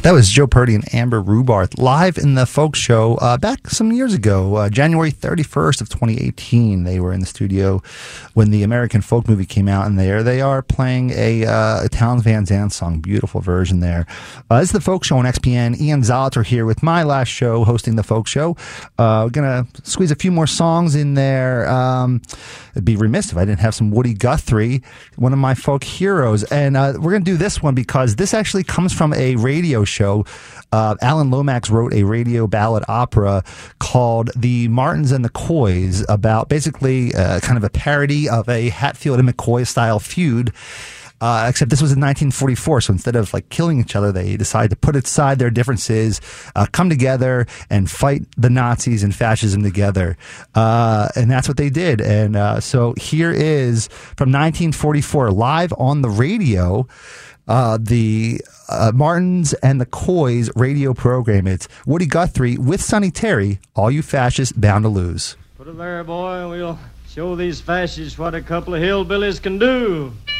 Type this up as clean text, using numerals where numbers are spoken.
That was Joe Purdy and Amber Rubarth live in the folk show back some years ago, January 31st of 2018. They were in the studio when the American Folk movie came out, and there they are playing a Townes Van Zandt song. Beautiful version there. This is the folk show on XPN. Ian Zoliter here with my last show hosting the folk show. We're going to squeeze a few more songs in there. It'd be remiss if I didn't have some Woody Guthrie, one of my folk heroes. And we're going to do this one because this actually comes from a radio show. Alan Lomax wrote a radio ballad opera called The Martins and the Coys, about basically kind of a parody of a Hatfield and McCoy style feud. Except this was in 1944, so instead of like killing each other, they decided to put aside their differences, come together and fight the Nazis and fascism together. And that's what they did. And so here is from 1944, live on the radio, the Martins and the Coys radio program. It's Woody Guthrie with Sonny Terry, All You Fascists Bound to Lose. Put it there, boy, we'll show these fascists what a couple of hillbillies can do.